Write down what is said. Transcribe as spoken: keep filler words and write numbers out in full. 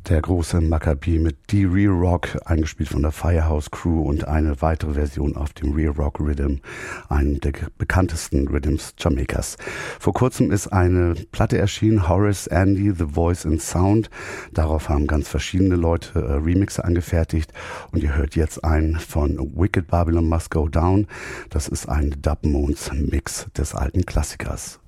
Der große Maccabi mit Die Real Rock, eingespielt von der Firehouse Crew, und eine weitere Version auf dem Real Rock Rhythm, einem der bekanntesten Rhythms Jamaikas. Vor kurzem ist eine Platte erschienen, Horace Andy, The Voice and Sound. Darauf haben ganz verschiedene Leute äh, Remixe angefertigt, und ihr hört jetzt einen von Wicked Babylon Must Go Down. Das ist ein Dub Moons Mix des alten Klassikers.